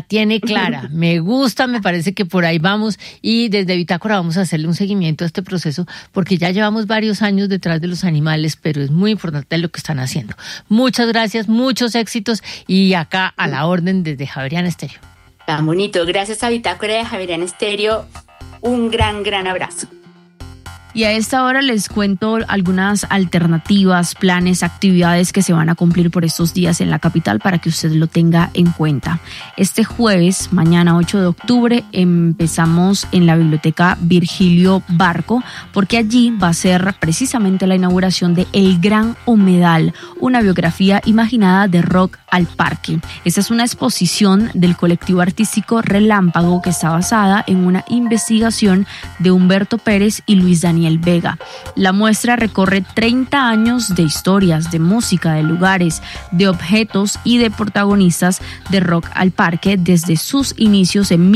tiene clara, me gusta, me parece que por ahí vamos y desde Bitácora vamos a hacerle un seguimiento a este proceso porque ya llevamos varios años detrás de los animales, pero es muy importante lo que están haciendo. Muchas gracias, muchos éxitos y acá a la orden desde Javeriana Estéreo. Tan bonito, gracias a Bitácora de Javeriana Estéreo, un gran abrazo. Y a esta hora les cuento algunas alternativas, planes, actividades que se van a cumplir por estos días en la capital para que usted lo tenga en cuenta. Este jueves, mañana 8 de octubre, empezamos en la Biblioteca Virgilio Barco, porque allí va a ser precisamente la inauguración de El Gran Humedal, una biografía imaginada de Rock al Parque. Esta es una exposición del colectivo artístico Relámpago que está basada en una investigación de Humberto Pérez y Luis Daniel Vega. La muestra recorre 30 años de historias, de música, de lugares, de objetos y de protagonistas de Rock al Parque desde sus inicios en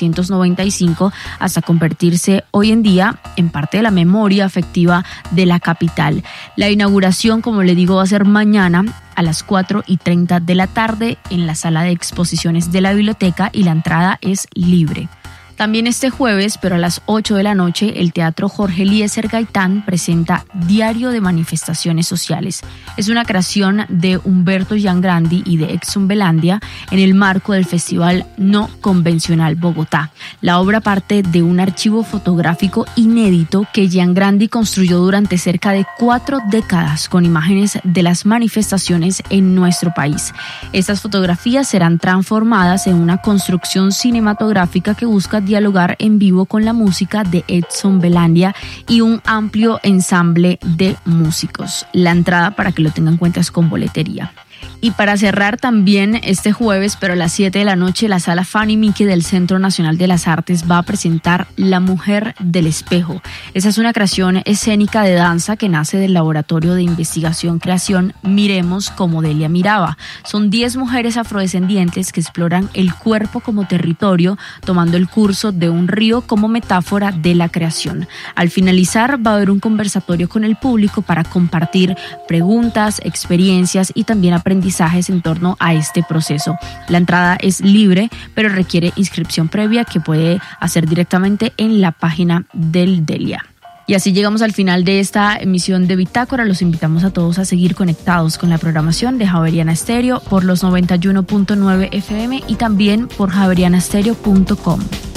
1995 hasta convertirse hoy en día en parte de la memoria afectiva de la capital. La inauguración, como le digo, va a ser mañana a las 4:30 de la tarde en la sala de exposiciones de la biblioteca y la entrada es libre. También este jueves, pero a las 8 de la noche, el Teatro Jorge Eliezer Gaitán presenta Diario de Manifestaciones Sociales. Es una creación de Humberto Giangrandi y de Exxon Belandia en el marco del Festival No Convencional Bogotá. La obra parte de un archivo fotográfico inédito que Giangrandi construyó durante cerca de 4 décadas con imágenes de las manifestaciones en nuestro país. Estas fotografías serán transformadas en una construcción cinematográfica que busca dialogar en vivo con la música de Exxon Belandia y un amplio ensamble de músicos. La entrada, para que lo tengan en cuenta, es con boletería. Y para cerrar también este jueves, pero a las 7 de la noche, la sala Fanny Mickey del Centro Nacional de las Artes va a presentar La Mujer del Espejo. Esa es una creación escénica de danza que nace del Laboratorio de Investigación-Creación Miremos como Delia Miraba. Son 10 mujeres afrodescendientes que exploran el cuerpo como territorio, tomando el curso de un río como metáfora de la creación. Al finalizar, va a haber un conversatorio con el público para compartir preguntas, experiencias y también aprendizajes en torno a este proceso. La entrada es libre, pero requiere inscripción previa que puede hacer directamente en la página del Delia. Y así llegamos al final de esta emisión de Bitácora. Los invitamos a todos a seguir conectados con la programación de Javeriana Estéreo por los 91.9 FM y también por javerianastereo.com.